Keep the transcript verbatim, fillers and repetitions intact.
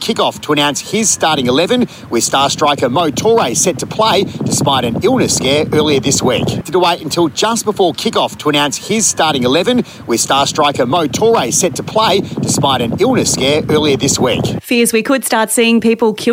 kick-off to announce his starting eleven, with star striker Mo Toure set to play despite an illness scare earlier this week. To wait until just before kick-off to announce his starting eleven, with star striker Mo Toure set to play despite an illness scare earlier this week. Fears we could start seeing people kill